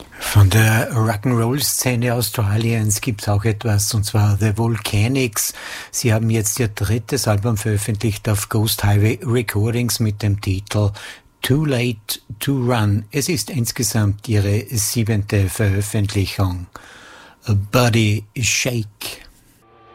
Von der Rock'n'Roll-Szene Australiens gibt's auch etwas, und zwar The Volcanics. Sie haben jetzt ihr drittes Album veröffentlicht auf Ghost Highway Recordings mit dem Titel Too Late to Run. Es ist insgesamt ihre 7. Veröffentlichung. A Body Shake.